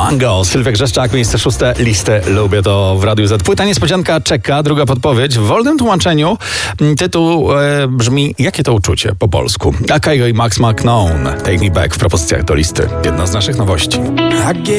Mango, Sylwek Grzeszczak, miejsce 6, listę lubię to w Radiu Z. Płyta niespodzianka czeka, druga podpowiedź. W wolnym tłumaczeniu tytuł brzmi Jakie to uczucie po polsku. A Kygo i Max McKnown, Take Me Back w propozycjach do listy. Jedna z naszych nowości.